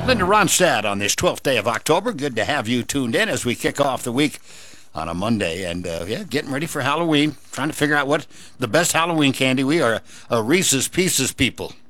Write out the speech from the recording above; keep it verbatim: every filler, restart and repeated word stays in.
Linda Ronstadt on this twelfth day of October. Good to have you tuned in as we kick off the week on a Monday. And, uh, yeah, getting ready for Halloween. Trying to figure out what the best Halloween candy. We are a, a Reese's Pieces people.